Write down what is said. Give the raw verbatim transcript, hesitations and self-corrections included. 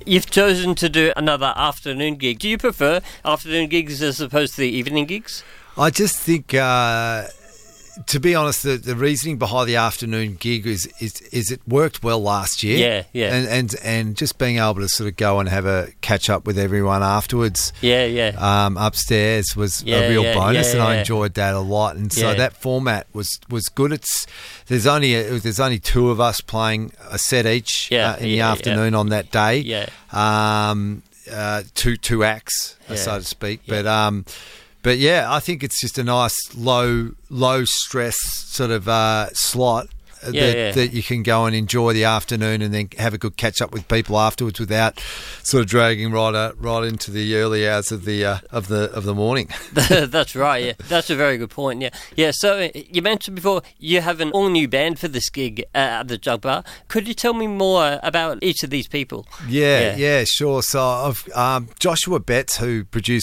You've chosen to do another afternoon gig. Do you prefer afternoon gigs as opposed to the evening gigs? I just think, uh, to be honest, the, the reasoning behind the afternoon gig is, is is it worked well last year. Yeah, yeah. And, and and just being able to sort of go and have a catch up with everyone afterwards. Yeah, yeah. Um, upstairs was Yeah, a real yeah, bonus, yeah, and I yeah. enjoyed that a lot. And so Yeah. that format was, was good. It's there's only a, there's only two of us playing a set each Yeah, uh, in yeah, the yeah. afternoon on that day. Yeah. Um, uh, two two acts, Yeah. so to speak. Yeah. But um. But yeah, I think it's just a nice low low stress sort of uh, slot uh, Yeah, that, yeah. that you can go and enjoy the afternoon and then have a good catch up with people afterwards without sort of dragging right uh, right into the early hours of the uh, of the of the morning. That's right, yeah. That's a very good point, yeah. Yeah, so uh, you mentioned before you have an all-new band for this gig uh, at the Jug Bar. Could you tell me more about each of these people? Yeah, Yeah. yeah, sure. So I've um, Joshua Betts, who produced